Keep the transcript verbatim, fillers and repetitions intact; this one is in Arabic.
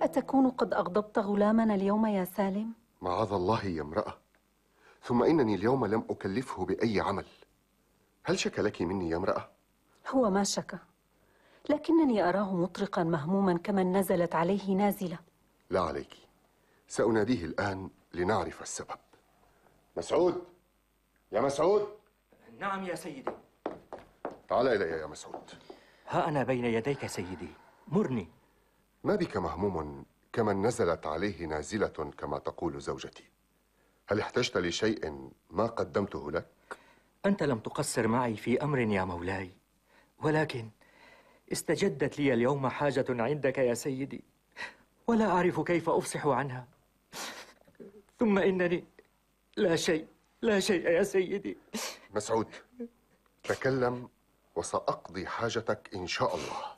أتكون قد أغضبت غلامنا اليوم يا سالم؟ معاذ الله يا امرأة، ثم إنني اليوم لم أكلفه بأي عمل. هل شك لك مني يا امرأة؟ هو ما شك، لكنني أراه مطرقا مهموما كمن نزلت عليه نازلة. لا عليك، سأناديه الآن لنعرف السبب. مسعود، يا مسعود. نعم يا سيدي. تعال إلي يا مسعود. ها أنا بين يديك سيدي، مرني. ما بك مهموم كمن نزلت عليه نازلة كما تقول زوجتي؟ هل احتجت لشيء ما قدمته لك؟ أنت لم تقصر معي في أمر يا مولاي، ولكن استجدت لي اليوم حاجة عندك يا سيدي، ولا أعرف كيف أفصح عنها. ثم إنني لا شيء لا شيء يا سيدي. مسعود، تكلم وسأقضي حاجتك إن شاء الله.